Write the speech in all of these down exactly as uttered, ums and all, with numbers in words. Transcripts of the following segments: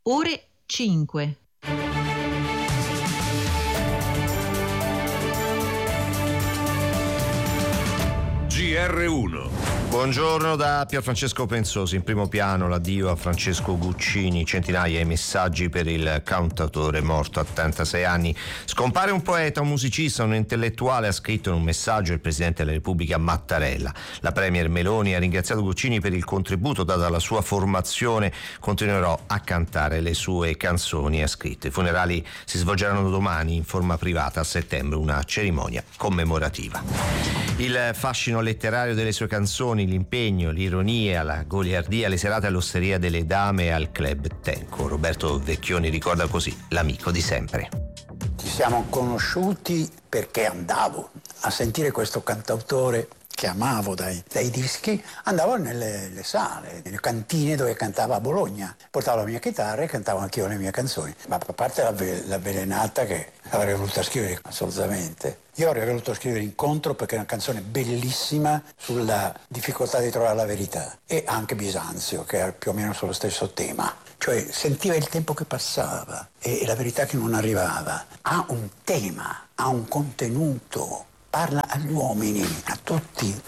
ore cinque. G R uno. Buongiorno da Pierfrancesco Pensosi. In primo piano l'addio a Francesco Guccini, centinaia di messaggi per il cantautore morto a trentasei anni. Scompare un poeta, un musicista, un intellettuale, ha scritto in un messaggio il Presidente della Repubblica Mattarella. La Premier Meloni ha ringraziato Guccini per il contributo dato alla sua formazione. Continuerò a cantare le sue canzoni, ha scritto. I funerali si svolgeranno domani in forma privata, a settembre, una cerimonia commemorativa. Il fascino letterario delle sue canzoni, l'impegno, l'ironia, la goliardia, le serate all'Osteria delle Dame e al Club Tenco. Roberto Vecchioni ricorda così l'amico di sempre. Ci siamo conosciuti perché andavo a sentire questo cantautore che amavo dai, dai dischi, andavo nelle, nelle sale, nelle cantine dove cantava a Bologna. Portavo la mia chitarra e cantavo anch'io le mie canzoni. Ma a parte l'avvelenata che avrei voluto scrivere assolutamente. Io avrei voluto scrivere Incontro perché è una canzone bellissima sulla difficoltà di trovare la verità. E anche Bisanzio, che era più o meno sullo stesso tema. Cioè sentiva il tempo che passava e la verità che non arrivava. Ha un tema, ha un contenuto. Parla agli uomini, a tutti.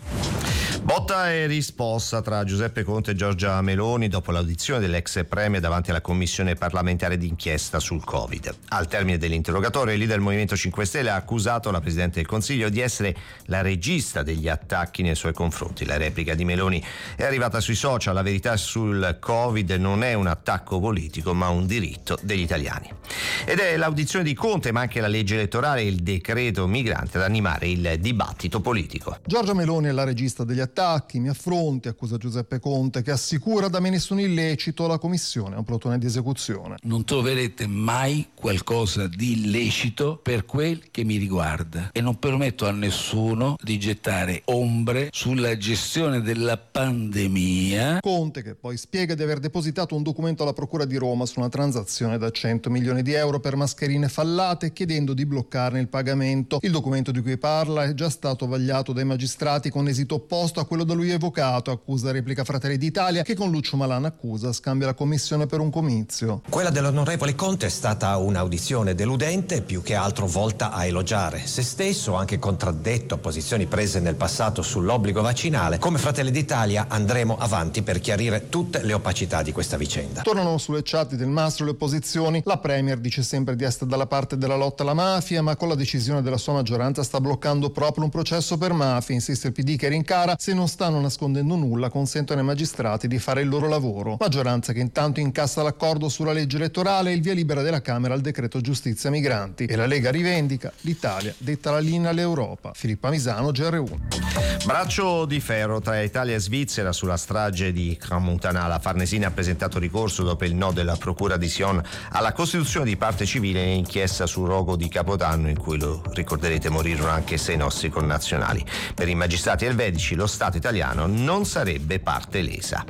Botta e risposta tra Giuseppe Conte e Giorgia Meloni dopo l'audizione dell'ex premier davanti alla commissione parlamentare d'inchiesta sul Covid. Al termine dell'interrogatorio, il leader del Movimento cinque Stelle ha accusato la Presidente del Consiglio di essere la regista degli attacchi nei suoi confronti. La replica di Meloni è arrivata sui social. La verità sul Covid non è un attacco politico, ma un diritto degli italiani. Ed è l'audizione di Conte, ma anche la legge elettorale e il decreto migrante ad animare il dibattito politico. Giorgia Meloni è la regista degli attacchi. Attacchi, mi affronti, accusa Giuseppe Conte, che assicura da me nessun illecito. La commissione ha un plotone di esecuzione. Non troverete mai qualcosa di illecito per quel che mi riguarda e non permetto a nessuno di gettare ombre sulla gestione della pandemia. Conte, che poi spiega di aver depositato un documento alla Procura di Roma su una transazione da cento milioni di euro per mascherine fallate, chiedendo di bloccarne il pagamento. Il documento di cui parla è già stato vagliato dai magistrati con esito opposto a quello da lui evocato, accusa replica Fratelli d'Italia, che con Lucio Malan accusa scambia la commissione per un comizio. Quella dell'onorevole Conte è stata un'audizione deludente, più che altro volta a elogiare se stesso, anche contraddetto posizioni prese nel passato sull'obbligo vaccinale. Come Fratelli d'Italia andremo avanti per chiarire tutte le opacità di questa vicenda. Tornano sulle chat del Mastro le opposizioni. La Premier dice sempre di essere dalla parte della lotta alla mafia, ma con la decisione della sua maggioranza sta bloccando proprio un processo per mafia. Insiste il P D che rincara: se non stanno nascondendo nulla, consentono ai magistrati di fare il loro lavoro. Maggioranza che intanto incassa l'accordo sulla legge elettorale e il via libera della Camera al decreto giustizia migranti. E la Lega rivendica: l'Italia detta la linea all'Europa. Filippa Misano, G R uno. Braccio di ferro tra Italia e Svizzera sulla strage di Crans-Montana. La Farnesina ha presentato ricorso dopo il no della Procura di Sion alla costituzione di parte civile in inchiesta sul rogo di Capodanno, in cui, lo ricorderete, morirono anche sei nostri connazionali. Per i magistrati elvetici lo Stato italiano non sarebbe parte lesa.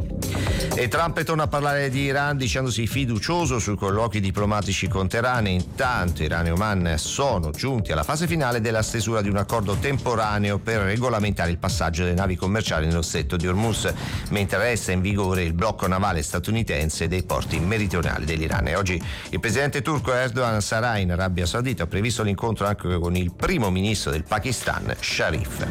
E Trump torna a parlare di Iran dicendosi fiducioso sui colloqui diplomatici con Teheran. Intanto Iran e Oman sono giunti alla fase finale della stesura di un accordo temporaneo per regolamentare il passaggio delle navi commerciali nello stretto di Hormuz, mentre resta in vigore il blocco navale statunitense dei porti meridionali dell'Iran. E oggi il presidente turco Erdogan sarà in Arabia Saudita. Ha previsto l'incontro anche con il primo ministro del Pakistan, Sharif.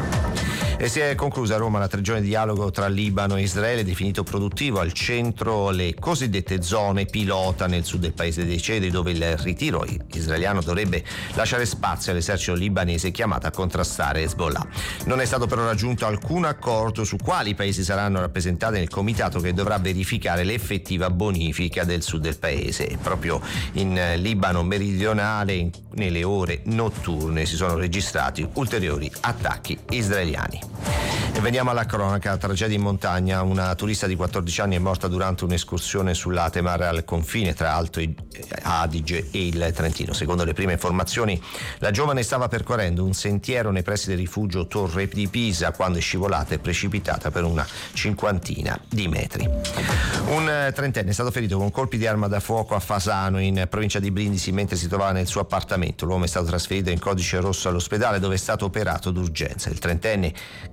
E si è conclusa a Roma la tre giorni di dialogo tra Libano e Israele, definito produttivo. Al centro le cosiddette zone pilota nel sud del paese dei Cedri, dove il ritiro israeliano dovrebbe lasciare spazio all'esercito libanese chiamato a contrastare Hezbollah. Non è stato però raggiunto alcun accordo su quali paesi saranno rappresentati nel comitato che dovrà verificare l'effettiva bonifica del sud del paese. E proprio in Libano meridionale, nelle ore notturne, si sono registrati ulteriori attacchi israeliani. E veniamo alla cronaca. Tragedia in montagna. Una turista di quattordici anni è morta durante un'escursione sull'Atemar, al confine tra Alto Adige e il Trentino. Secondo le prime informazioni, la giovane stava percorrendo un sentiero nei pressi del rifugio Torre di Pisa quando è scivolata e precipitata per una cinquantina di metri. Un trentenne è stato ferito con colpi di arma da fuoco a Fasano, in provincia di Brindisi, mentre si trovava nel suo appartamento. L'uomo è stato trasferito in codice rosso all'ospedale, dove è stato operato d'urgenza. Il trentenne, che è stato colpito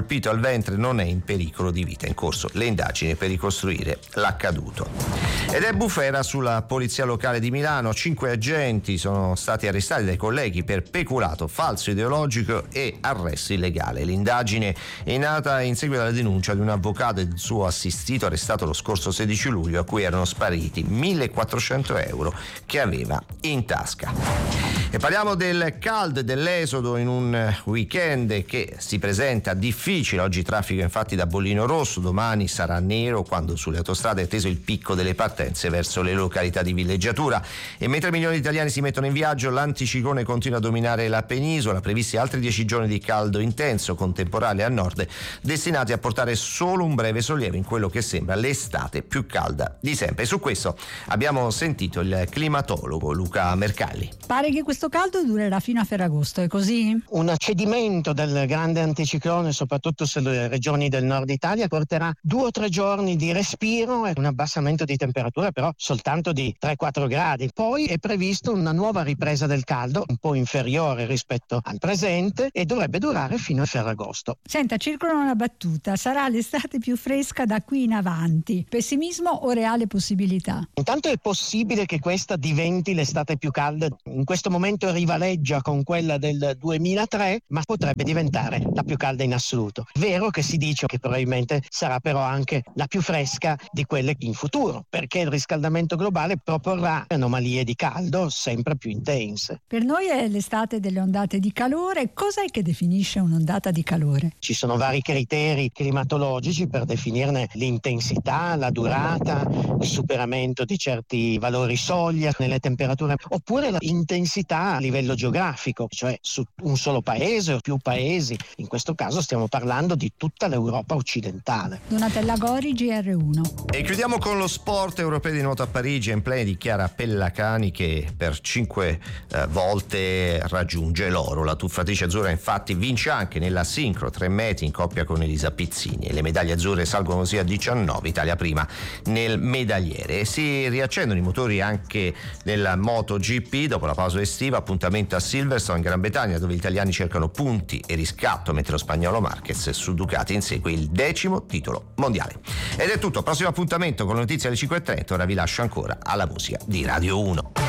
colpito al ventre non è in pericolo di vita. In corso le indagini per ricostruire l'accaduto. Ed è bufera sulla polizia locale di Milano. Cinque agenti sono stati arrestati dai colleghi per peculato, falso ideologico e arresto illegale. L'indagine è nata in seguito alla denuncia di un avvocato e del suo assistito arrestato lo scorso sedici luglio, a cui erano spariti millequattrocento euro che aveva in tasca. E parliamo del caldo e dell'esodo in un weekend che si presenta difficile. Oggi traffico infatti da bollino rosso, domani sarà nero quando sulle autostrade è atteso il picco delle partenze verso le località di villeggiatura. E mentre milioni di italiani si mettono in viaggio, l'anticiclone continua a dominare la penisola, previsti altri dieci giorni di caldo intenso contemporaneo a nord, destinati a portare solo un breve sollievo in quello che sembra l'estate più calda di sempre. E su questo abbiamo sentito il climatologo Luca Mercalli. Pare che questo caldo durerà fino a Ferragosto, è così? Un accedimento del grande anticiclone, soprattutto sulle regioni del nord Italia, porterà due o tre giorni di respiro e un abbassamento di temperatura però soltanto di tre quattro gradi. Poi è previsto una nuova ripresa del caldo, un po' inferiore rispetto al presente, e dovrebbe durare fino a Ferragosto. Senta, circola una battuta: sarà l'estate più fresca da qui in avanti. Pessimismo o reale possibilità? Intanto è possibile che questa diventi l'estate più calda. In questo momento rivaleggia con quella del duemilatré, ma potrebbe diventare la più calda in assoluto. Vero che si dice che probabilmente sarà però anche la più fresca di quelle in futuro, perché il riscaldamento globale proporrà anomalie di caldo sempre più intense. Per noi è l'estate delle ondate di calore. Cos'è che definisce un'ondata di calore? Ci sono vari criteri climatologici per definirne l'intensità, la durata, il superamento di certi valori soglia nelle temperature, oppure l'intensità a livello geografico, cioè su un solo paese o più paesi. In questo caso stiamo parlando di tutta l'Europa occidentale. Donatella Gori, G R uno. E chiudiamo con lo sport. Europeo di nuoto a Parigi, in play dichiara Pellacani che per cinque eh, volte raggiunge l'oro. La tuffatrice azzurra infatti vince anche nella sincro tre metri in coppia con Elisa Pizzini e le medaglie azzurre salgono così a diciannove, Italia prima nel medagliere. E si riaccendono i motori anche nella MotoGP dopo la pausa estiva. Appuntamento a Silverstone in Gran Bretagna, dove gli italiani cercano punti e riscatto, mentre lo spagnolo Marquez su Ducati insegue il decimo titolo mondiale. Ed è tutto, prossimo appuntamento con le notizie alle cinque e trenta. Ora vi lascio ancora alla musica di Radio uno.